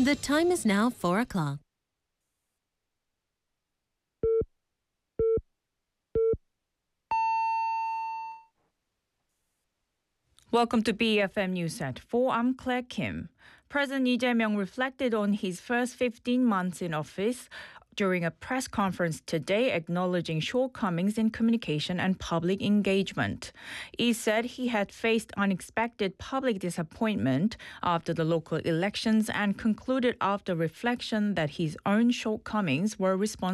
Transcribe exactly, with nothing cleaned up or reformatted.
The time is now four o'clock. Welcome to B F M News at four. I'm Claire Kim. President Lee Jae-myung reflected on his first fifteen months in office during a press conference today, acknowledging shortcomings in communication and public engagement. He said he had faced unexpected public disappointment after the local elections and concluded after reflection that his own shortcomings were responsible